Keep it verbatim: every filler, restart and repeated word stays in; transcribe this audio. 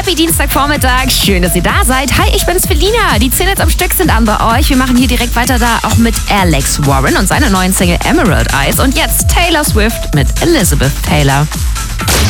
Happy Dienstagvormittag, schön, dass ihr da seid. Hi, ich bin's Felina. Die zehn jetzt am Stück sind an bei euch. Wir machen hier direkt weiter da, auch mit Alex Warren und seiner neuen Single Emerald Eyes. Und jetzt Taylor Swift mit Elizabeth Taylor.